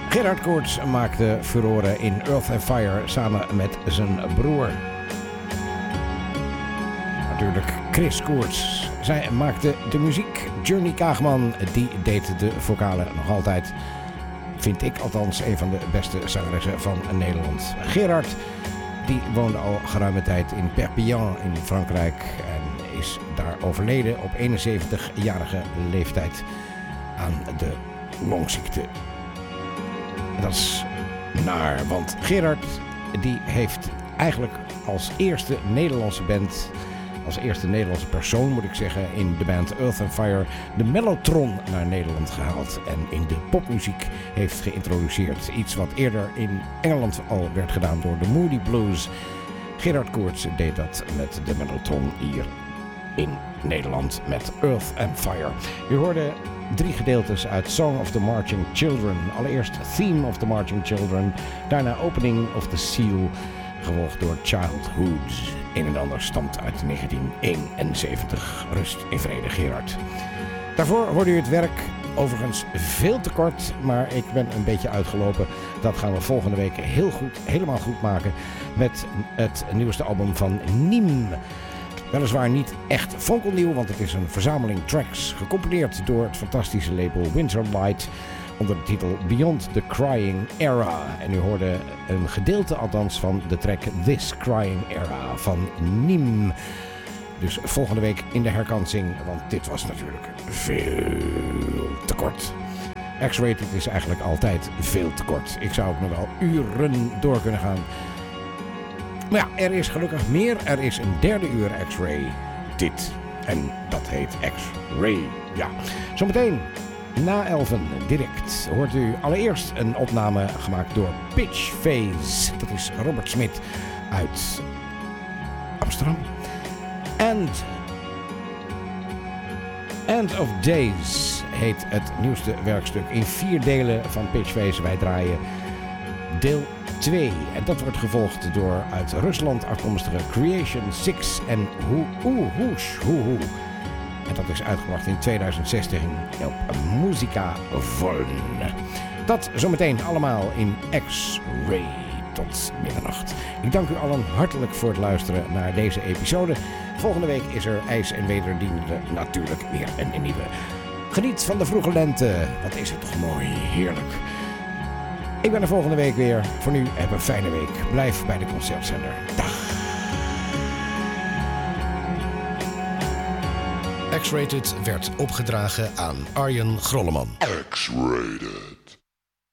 Gerard Koorts maakte furoren in Earth and Fire samen met zijn broer. Natuurlijk Chris Koorts. Zij maakte de muziek. Journey Kaagman, die deed de vocalen nog altijd. Vind ik althans een van de beste zangeressen van Nederland. Gerard, die woonde al geruime tijd in Perpignan in Frankrijk. En is daar overleden op 71-jarige leeftijd aan de longziekte. Dat is naar, want Gerard die heeft eigenlijk als eerste Nederlandse band, als eerste Nederlandse persoon moet ik zeggen, in de band Earth and Fire de Mellotron naar Nederland gehaald en in de popmuziek heeft geïntroduceerd. Iets wat eerder in Engeland al werd gedaan door de Moody Blues. Gerard Koorts deed dat met de Mellotron hier in Nederland met Earth and Fire. U hoorde 3 gedeeltes uit Song of the Marching Children. Allereerst Theme of the Marching Children, daarna Opening of the Seal, gevolgd door Childhood. Een en ander stamt uit 1971. Rust in vrede, Gerard. Daarvoor hoorde u het werk, overigens veel te kort, maar ik ben een beetje uitgelopen. Dat gaan we volgende week helemaal goed maken met het nieuwste album van Niem. Weliswaar niet echt fonkelnieuw, want het is een verzameling tracks gecomponeerd door het fantastische label Winterlight onder de titel Beyond the Crying Era. En u hoorde een gedeelte althans van de track This Crying Era van Niem. Dus volgende week in de herkansing, want dit was natuurlijk veel te kort. X-Rated is eigenlijk altijd veel te kort. Ik zou ook nog wel uren door kunnen gaan. Maar ja, er is gelukkig meer. Er is een derde uur X-Ray. Dit. En dat heet X-Ray. Ja. Zometeen na 11 direct hoort u allereerst een opname gemaakt door Pitch Phase. Dat is Robert Smit uit Amsterdam. End of Days heet het nieuwste werkstuk in 4 delen van Pitch Phase. Wij draaien deel 2. En dat wordt gevolgd door uit Rusland afkomstige Creation 6 en Hoosh. En dat is uitgebracht in 2016 op Muzika Voln. Dat zometeen allemaal in X-Ray tot middernacht. Ik dank u allen hartelijk voor het luisteren naar deze episode. Volgende week is er ijs en wederdienende natuurlijk weer een nieuwe. Geniet van de vroege lente. Wat is het toch mooi, heerlijk. Ik ben er volgende week weer. Voor nu, heb een fijne week. Blijf bij de Concertzender. Dag. X-Rated werd opgedragen aan Arjen Grolleman. X-Rated.